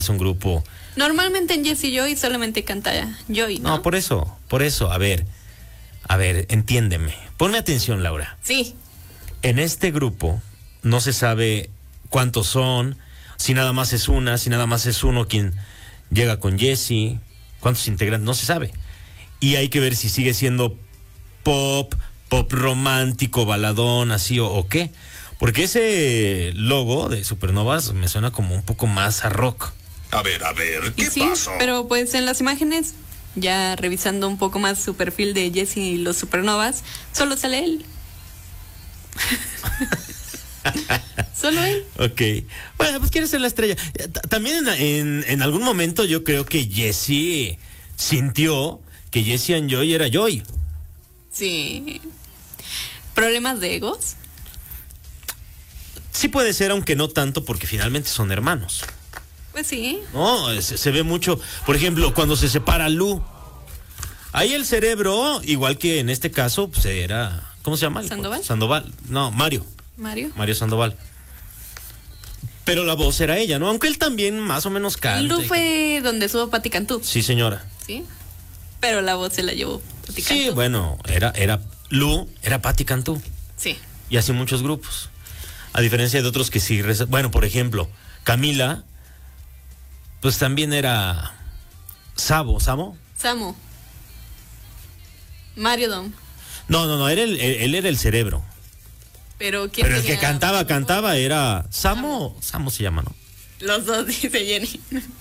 es un grupo. Normalmente en Jesse Joy solamente canta Joy, ¿no? No, por eso, a ver, entiéndeme. Ponme atención, Laura. Sí. En este grupo no se sabe cuántos son, si nada más es una, si nada más es uno quien llega con Jesse, cuántos integrantes, no se sabe. Y hay que ver si sigue siendo pop romántico, baladón, así o qué. Porque ese logo de Supernovas me suena como un poco más a rock. A ver, ¿qué sí, pasó? Pero pues en las imágenes, ya revisando un poco más su perfil de Jesse y los Supernovas, solo sale él. Solo él. Ok. Bueno, pues quiere ser la estrella. También en algún momento yo creo que Jesse sintió que Jesse and Joy era Joy. Sí. ¿Problemas de egos? Sí puede ser, aunque no tanto, porque finalmente son hermanos. Pues sí. No, se ve mucho. Por ejemplo, cuando se separa Lu, ahí el cerebro, igual que en este caso, pues era, ¿cómo se llama? Sandoval. No, Mario Sandoval. Pero la voz era ella, ¿no? Aunque él también más o menos canta. Lu fue donde estuvo Pati Cantú. Sí, señora. Sí. Pero la voz se la llevó Pati Cantú. Sí, bueno, Lu era Pati Cantú. Sí. Y así muchos grupos. A diferencia de otros que sí. Bueno, por ejemplo, Camila, pues también era Samu. Mario Dom. No, él era el cerebro. Pero el que cantaba era Samu se llama, ¿no? Los dos, dice Jenny.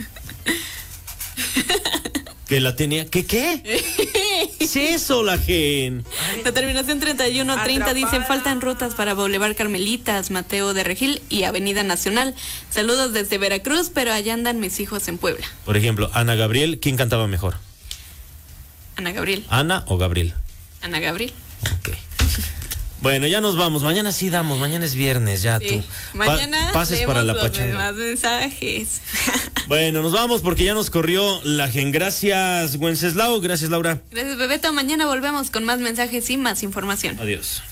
Que la tenía. ¿Qué? ¿Es eso, la gente? La terminación 3130 dice: faltan rutas para Boulevard Carmelitas, Mateo de Regil y Avenida Nacional. Saludos desde Veracruz, pero allá andan mis hijos en Puebla. Por ejemplo, Ana Gabriel, ¿quién cantaba mejor? Ana Gabriel. ¿Ana o Gabriel? Ana Gabriel. Ok. Bueno, ya nos vamos. Mañana sí damos. Mañana es viernes, ya sí. tú. Mañana pases para la pachanga. Más mensajes. Bueno, nos vamos porque ya nos corrió la gen. Gracias, Wenceslao. Gracias, Laura. Gracias, Bebeto. Mañana volvemos con más mensajes y más información. Adiós.